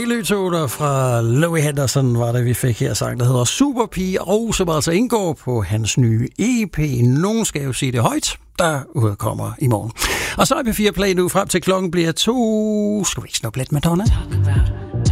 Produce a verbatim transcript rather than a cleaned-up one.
Helt Øtoter fra Louis Henderson var det, vi fik her sang, der hedder Superpige, og som altså indgår på hans nye E P. Nogen skal jo sige det højt, der udkommer i morgen. Og så er P fire Play nu frem til klokken bliver to. Skal vi ikke snuppe lidt Madonna? Talk about,